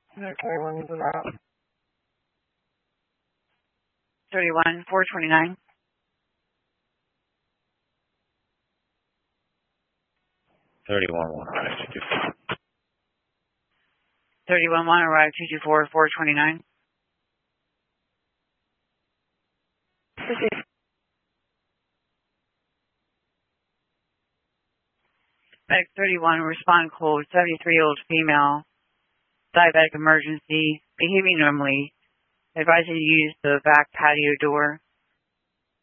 Okay, when was it out? 31-429. 31-1, arrive 224. 31-1, arrive 224-429. Medic 31, respond code, 73-year-old female, diabetic emergency, behaving normally, advising to use the back patio door.